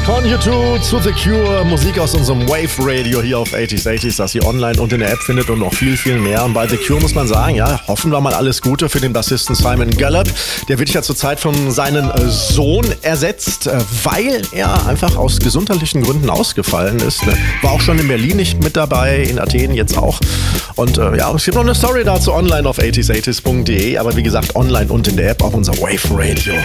Von U2 zu The Cure, Musik aus unserem Wave Radio hier auf 80s, das ihr online und in der App findet und noch viel, viel mehr. Und bei The Cure muss man sagen, ja, hoffen wir mal alles Gute für den Bassisten Simon Gallup. Der wird ja zurzeit von seinem Sohn ersetzt, weil er einfach aus gesundheitlichen Gründen ausgefallen ist. War auch schon in Berlin nicht mit dabei, in Athen jetzt auch. Und ja, es gibt noch eine Story dazu online auf 80s.de, aber wie gesagt, online und in der App auch unser Wave Radio.